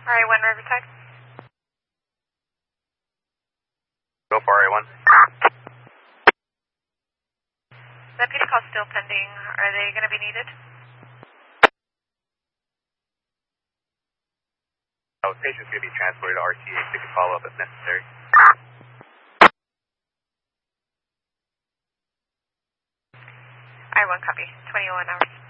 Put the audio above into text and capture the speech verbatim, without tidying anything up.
R A one Riverside. Go for R A one. Deputy call still pending. Are they going to be needed? Oh, patient's going to be transported to R T A. They can follow up if necessary. R A one copy. twenty-one hours.